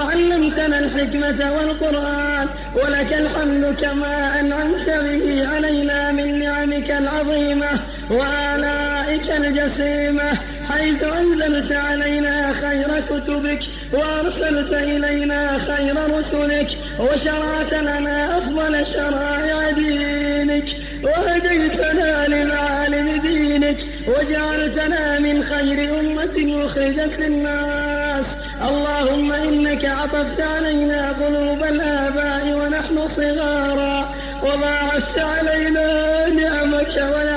وعلمتنا الحكمة والقرآن، ولك الحمد كما أنعمت به علينا من نعمك العظيمة وآلائك الجسيمة، حيث أنزلت علينا خير كتبك وأرسلت إلينا خير رسلك وشرعت لنا أفضل شرائع دينك وهديتنا لمعالم دينك وجعلتنا من خير أمة أخرجت للناس. اللهم إنك عطفت علينا قلوب الآباء ونحن صغارا وضاعفت علينا نعمك